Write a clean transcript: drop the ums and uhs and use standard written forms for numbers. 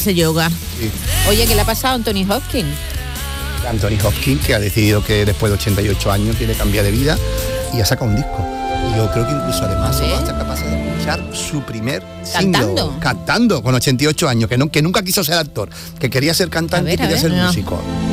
hace yoga. Sí. Oye, ¿qué le ha pasado a Anthony Hopkins? Anthony Hopkins, que ha decidido que después de 88 años quiere cambiar de vida y ha sacado un disco. Y yo creo que incluso además ¿Sí? va a ser capaz de escuchar su primer ¿Cantando? single, cantando con 88 años, que nunca quiso ser actor, que quería ser cantante y quería ser no. músico.